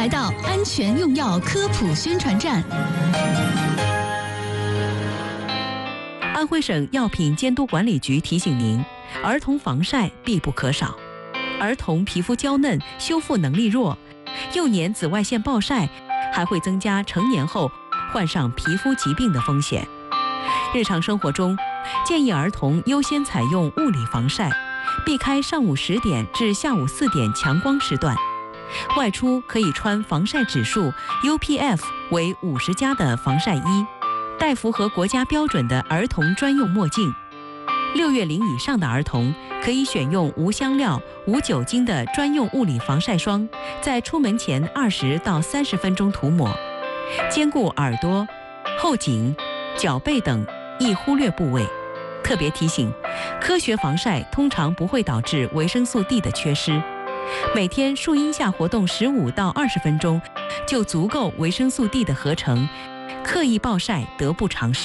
来到安全用药科普宣传站。 安徽省药品监督管理局提醒您，儿童防晒必不可少。儿童皮肤娇嫩，修复能力弱，幼年紫外线暴晒还会增加成年后患上皮肤疾病的风险。日常生活中，建议儿童优先采用物理防晒，避开上午10点至下午4点强光时段。外出可以穿防晒指数 UPF 为50+的防晒衣，戴符合国家标准的儿童专用墨镜。6月龄以上的儿童可以选用无香料、无酒精的专用物理防晒霜，在出门前20到30分钟涂抹，兼顾耳朵、后颈、脚背等易忽略部位。特别提醒，科学防晒通常不会导致维生素 D 的缺失。每天树荫下活动15到20分钟，就足够维生素 D 的合成，刻意暴晒得不偿失。